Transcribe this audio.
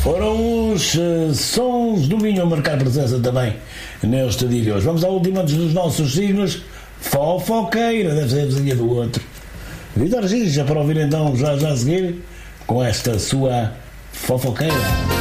Foram os sons do vinho a marcar presença também neste dia de hoje. Vamos ao último antes dos nossos signos. Fofoqueira, deve ser a vizinha do outro. Vitor Gil, já para ouvir então já a seguir com esta sua fofoqueira.